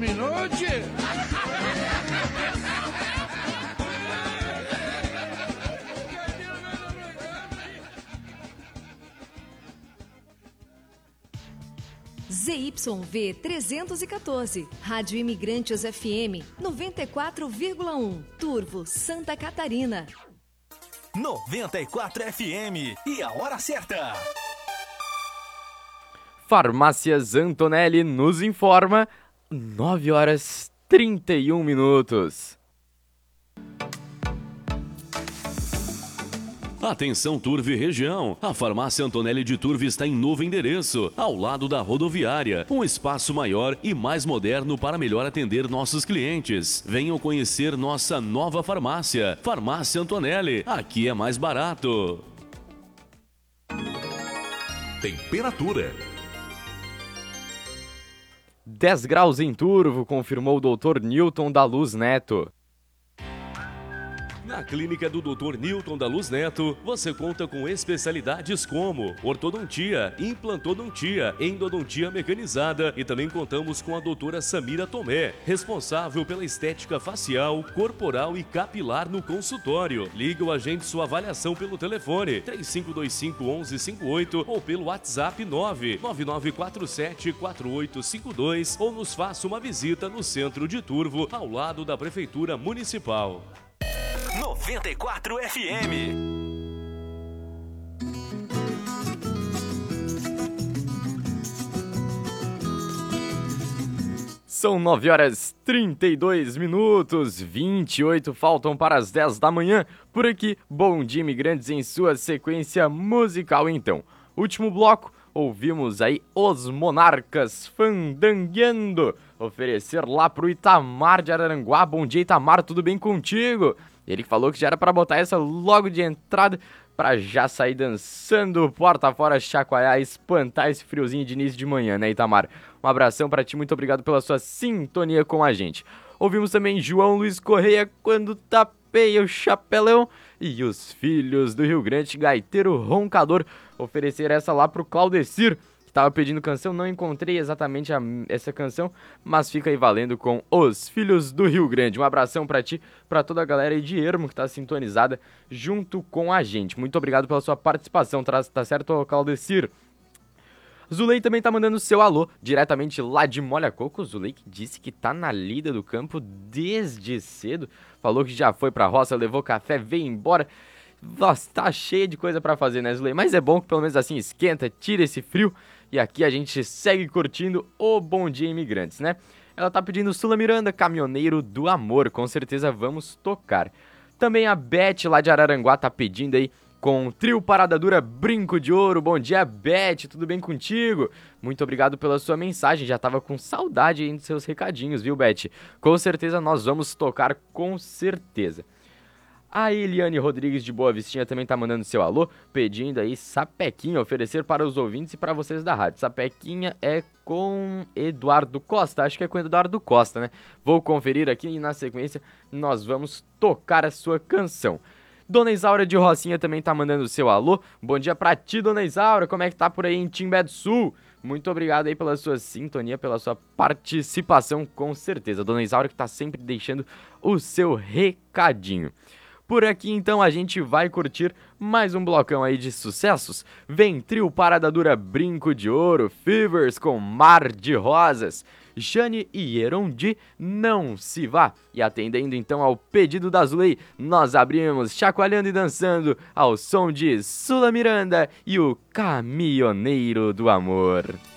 terminou, tchê? ZYV 314, Rádio Imigrantes FM 94,1, Turvo, Santa Catarina. 94 FM e a hora certa. Farmácias Antonelli nos informa 9 horas 31 minutos. Atenção Turve região, a farmácia Antonelli de Turve está em novo endereço, ao lado da rodoviária, um espaço maior e mais moderno para melhor atender nossos clientes. Venham conhecer nossa nova farmácia, Farmácia Antonelli, aqui é mais barato. Temperatura 10 graus em Turvo, confirmou o Dr. Newton da Luz Neto. Na clínica do Dr. Newton da Luz Neto, você conta com especialidades como ortodontia, implantodontia, endodontia mecanizada e também contamos com a doutora Samira Tomé, responsável pela estética facial, corporal e capilar no consultório. Liga ou agende sua avaliação pelo telefone 3525-1158 ou pelo WhatsApp 99947-4852 ou nos faça uma visita no centro de Turvo, ao lado da Prefeitura Municipal. 94 FM. São 9 horas 32 minutos, 28 faltam para as 10 da manhã. Por aqui, Bom Dia Imigrantes em sua sequência musical então. Último bloco, ouvimos aí Os Monarcas fandangueando. Oferecer lá pro Itamar de Araranguá. Bom dia, Itamar, tudo bem contigo? Ele falou que já era pra botar essa logo de entrada pra já sair dançando porta fora, chacoalhar, espantar esse friozinho de início de manhã, né, Itamar? Um abração pra ti, muito obrigado pela sua sintonia com a gente. Ouvimos também João Luiz Correia, Quando Tapeia o Chapelão, e Os Filhos do Rio Grande, Gaiteiro Roncador. Oferecer essa lá pro Claudecir, tava pedindo canção, não encontrei exatamente essa canção, mas fica aí valendo com Os Filhos do Rio Grande. Um abração pra ti, pra toda a galera aí de Ermo que tá sintonizada junto com a gente. Muito obrigado pela sua participação, tá certo, Claudecir? Zulei também tá mandando seu alô, diretamente lá de Molha Coco. Zulei que disse que tá na lida do campo desde cedo, falou que já foi pra roça, levou café, veio embora. Nossa, tá cheia de coisa pra fazer, né, Zulei? Mas é bom que pelo menos assim esquenta, tira esse frio. E aqui a gente segue curtindo o Bom Dia Imigrantes, né? Ela tá pedindo Sula Miranda, Caminhoneiro do Amor. Com certeza vamos tocar. Também a Beth lá de Araranguá tá pedindo aí com Trio Parada Dura, Brinco de Ouro. Bom dia, Beth, tudo bem contigo? Muito obrigado pela sua mensagem. Já tava com saudade aí dos seus recadinhos, viu, Beth? Com certeza nós vamos tocar, com certeza. A Eliane Rodrigues de Boa Vistinha também tá mandando seu alô, pedindo aí sapequinha, oferecer para os ouvintes e para vocês da rádio. Sapequinha é com Eduardo Costa, acho que é com Eduardo Costa, né? Vou conferir aqui e na sequência nós vamos tocar a sua canção. Dona Isaura de Rocinha também tá mandando seu alô. Bom dia pra ti, Dona Isaura, como é que tá por aí em Timbé do Sul? Muito obrigado aí pela sua sintonia, pela sua participação, com certeza. Dona Isaura que tá sempre deixando o seu recadinho. Por aqui, então, a gente vai curtir mais um blocão aí de sucessos. Vem Trio Parada Dura, Brinco de Ouro, Fevers com Mar de Rosas, Jane e Erondi, Não Se Vá. E atendendo, então, ao pedido da Zulei, nós abrimos chacoalhando e dançando ao som de Sula Miranda e o Caminhoneiro do Amor.